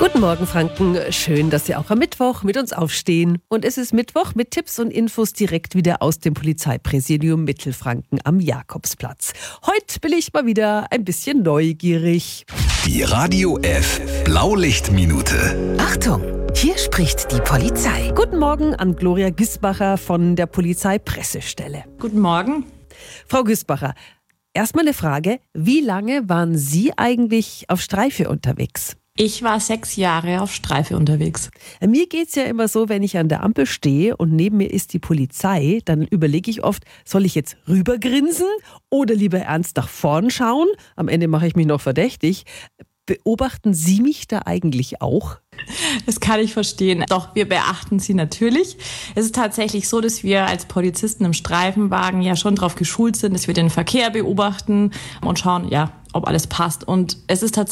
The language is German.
Guten Morgen, Franken. Schön, dass Sie auch am Mittwoch mit uns aufstehen. Und es ist Mittwoch mit Tipps und Infos direkt wieder aus dem Polizeipräsidium Mittelfranken am Jakobsplatz. Heute bin ich mal wieder ein bisschen neugierig. Die Radio F Blaulichtminute. Achtung, hier spricht die Polizei. Guten Morgen an Gloria Güßbacher von der Polizeipressestelle. Guten Morgen. Frau Güßbacher, erstmal eine Frage. Wie lange waren Sie eigentlich auf Streife unterwegs? Ich war 6 Jahre auf Streife unterwegs. Mir geht's ja immer so, wenn ich an der Ampel stehe und neben mir ist die Polizei, dann überlege ich oft, soll ich jetzt rübergrinsen oder lieber ernst nach vorn schauen? Am Ende mache ich mich noch verdächtig. Beobachten Sie mich da eigentlich auch? Das kann ich verstehen. Doch, wir beachten sie natürlich. Es ist tatsächlich so, dass wir als Polizisten im Streifenwagen ja schon darauf geschult sind, dass wir den Verkehr beobachten und schauen, ja, ob alles passt. Und es ist tatsächlich